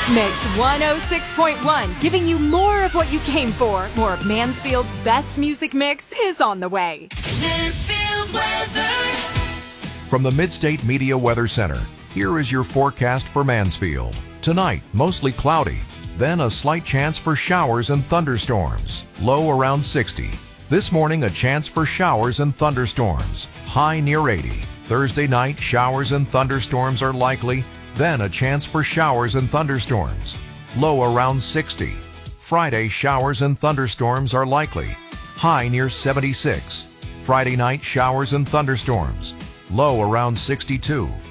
Mix 106.1, giving you more of what you came for. More of Mansfield's best music mix is on the way. Mansfield weather. From the Midstate Media Weather Center, here is your forecast for Mansfield. Tonight, mostly cloudy, then a slight chance for showers and thunderstorms, low around 60. This morning, a chance for showers and thunderstorms, high near 80. Thursday night, showers and thunderstorms are likely, then a chance for showers and thunderstorms, low around 60. Friday, showers and thunderstorms are likely, high near 76. Friday night, showers and thunderstorms, low around 62.